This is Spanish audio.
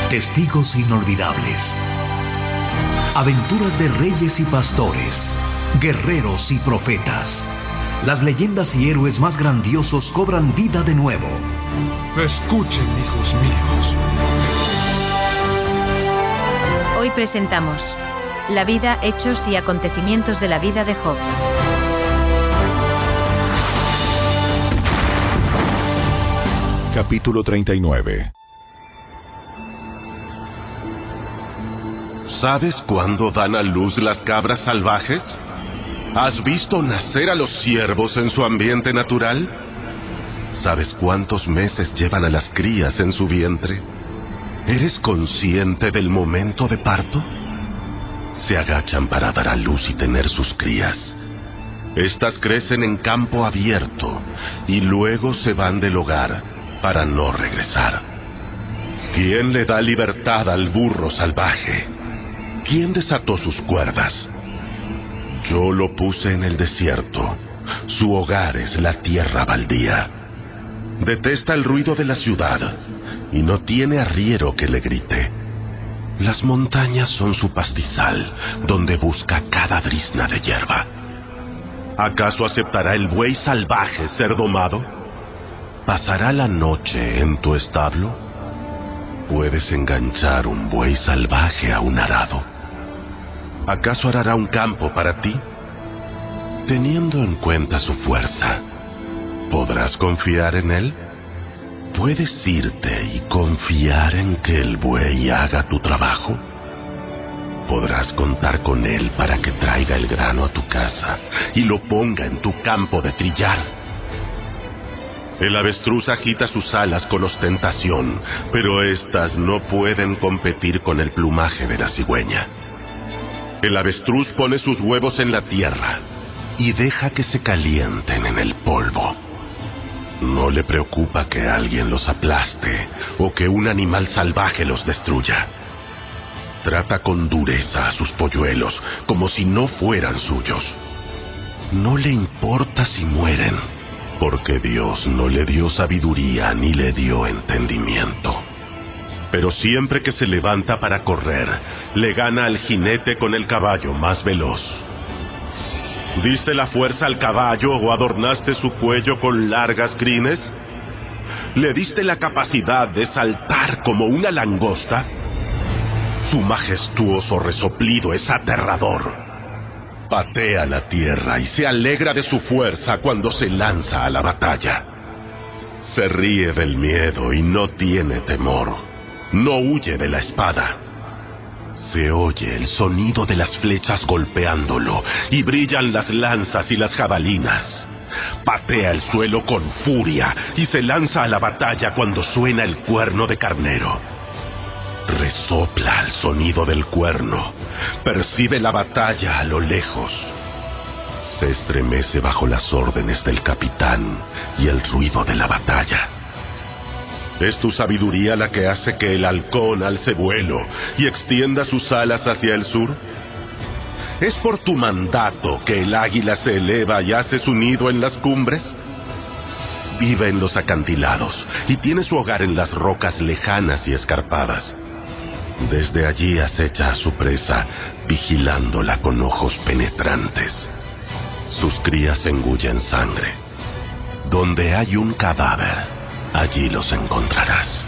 Testigos inolvidables. Aventuras de reyes y pastores, guerreros y profetas. Las leyendas y héroes más grandiosos cobran vida de nuevo. Escuchen, hijos míos. Hoy presentamos la vida, hechos y acontecimientos de la vida de Job. Capítulo 39. ¿Sabes cuándo dan a luz las cabras salvajes? ¿Has visto nacer a los ciervos en su ambiente natural? ¿Sabes cuántos meses llevan a las crías en su vientre? ¿Eres consciente del momento de parto? Se agachan para dar a luz y tener sus crías. Estas crecen en campo abierto y luego se van del hogar para no regresar. ¿Quién le da libertad al burro salvaje? ¿Quién desató sus cuerdas? Yo lo puse en el desierto. Su hogar es la tierra baldía. Detesta el ruido de la ciudad y no tiene arriero que le grite. Las montañas son su pastizal, donde busca cada brizna de hierba. ¿Acaso aceptará el buey salvaje ser domado? ¿Pasará la noche en tu establo? ¿Puedes enganchar un buey salvaje a un arado? ¿Acaso arará un campo para ti? Teniendo en cuenta su fuerza, ¿podrás confiar en él? ¿Puedes irte y confiar en que el buey haga tu trabajo? ¿Podrás contar con él para que traiga el grano a tu casa y lo ponga en tu campo de trillar? El avestruz agita sus alas con ostentación, pero éstas no pueden competir con el plumaje de la cigüeña. El avestruz pone sus huevos en la tierra y deja que se calienten en el polvo. No le preocupa que alguien los aplaste o que un animal salvaje los destruya. Trata con dureza a sus polluelos como si no fueran suyos. No le importa si mueren, porque Dios no le dio sabiduría ni le dio entendimiento. Pero siempre que se levanta para correr, le gana al jinete con el caballo más veloz. ¿Diste la fuerza al caballo o adornaste su cuello con largas crines? ¿Le diste la capacidad de saltar como una langosta? Su majestuoso resoplido es aterrador. Patea la tierra y se alegra de su fuerza cuando se lanza a la batalla. Se ríe del miedo y no tiene temor. No huye de la espada. Se oye el sonido de las flechas golpeándolo y brillan las lanzas y las jabalinas. Patea el suelo con furia y se lanza a la batalla cuando suena el cuerno de carnero. Resopla al sonido del cuerno. Percibe la batalla a lo lejos. Se estremece bajo las órdenes del capitán y el ruido de la batalla. ¿Es tu sabiduría la que hace que el halcón alce vuelo y extienda sus alas hacia el sur? ¿Es por tu mandato que el águila se eleva y hace su nido en las cumbres? Vive en los acantilados y tiene su hogar en las rocas lejanas y escarpadas. Desde allí acecha a su presa, vigilándola con ojos penetrantes. Sus crías engullen sangre. Donde hay un cadáver, allí los encontrarás.